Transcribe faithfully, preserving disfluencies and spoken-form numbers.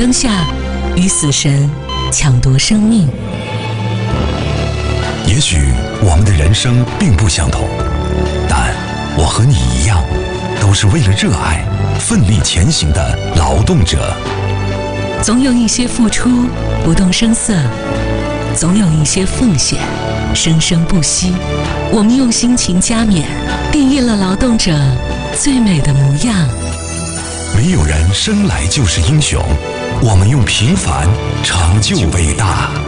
灯下与死神抢夺生命。 也许我们的人生并不相同，但我和你一样，都是为了热爱奋力前行的劳动者。 总有一些付出不动声色，总有一些奉献生生不息。我们用辛勤加冕，定义了劳动者最美的模样。 没有人生来就是英雄，我们用平凡成就伟大。